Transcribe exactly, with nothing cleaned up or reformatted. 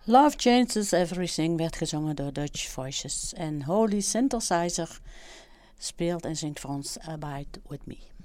Love Changes Everything werd gezongen door Dutch Voices. En Holy Synthesizer speelt en zingt voor ons Abide With Me.